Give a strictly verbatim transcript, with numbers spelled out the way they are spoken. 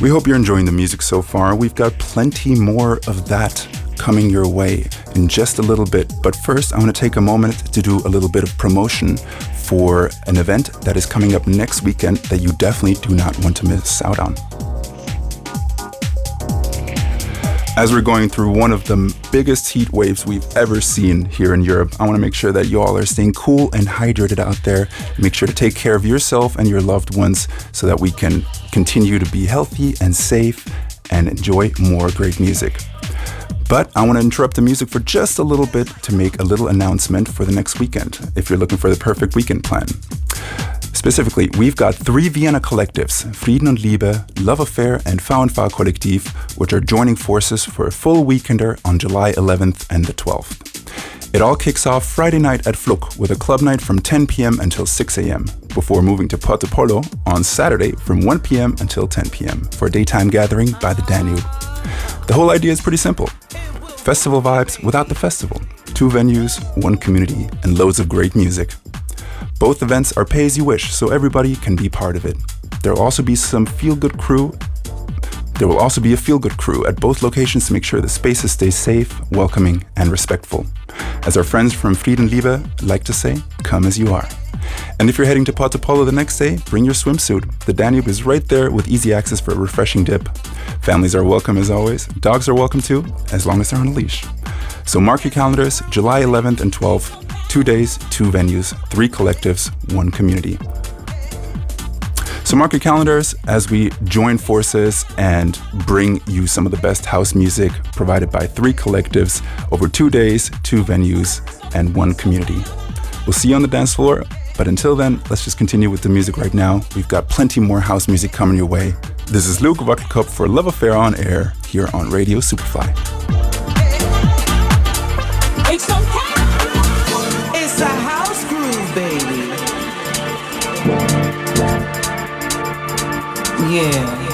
We hope you're enjoying the music so far. We've got plenty more of that coming your way in just a little bit. But first, I want to take a moment to do a little bit of promotion for an event that is coming up next weekend that you definitely do not want to miss out on. As we're going through one of the biggest heat waves we've ever seen here in Europe, I want to make sure that you all are staying cool and hydrated out there. Make sure to take care of yourself and your loved ones so that we can continue to be healthy and safe and enjoy more great music. But I want to interrupt the music for just a little bit to make a little announcement for the next weekend, if you're looking for the perfect weekend plan. Specifically, we've got three Vienna collectives, Frieden und Liebe, Love Affair, and V and V Kollektiv, which are joining forces for a full weekender on July eleventh and the twelfth. It all kicks off Friday night at Fluck with a club night from ten p.m. until six a.m. before moving to Porto Polo on Saturday from one p.m. until ten p.m. for a daytime gathering by the Danube. The whole idea is pretty simple. Festival vibes without the festival. Two venues, one community, and loads of great music. Both events are pay as you wish, so everybody can be part of it. There will also be some feel-good crew. There will also be a feel-good crew at both locations to make sure the spaces stay safe, welcoming, and respectful. As our friends from Frieden Liebe like to say, come as you are. And if you're heading to Porto Polo the next day, bring your swimsuit. The Danube is right there with easy access for a refreshing dip. Families are welcome as always. Dogs are welcome too, as long as they're on a leash. So mark your calendars, July eleventh and twelfth. Two days, two venues, three collectives, one community. So mark your calendars as we join forces and bring you some of the best house music provided by three collectives over two days, two venues, and one community. We'll see you on the dance floor, but until then, let's just continue with the music right now. We've got plenty more house music coming your way. This is Luke Wackelkopf for Love Affair on Air here on Radio Superfly. It's okay. It's a house groove, baby. Yeah.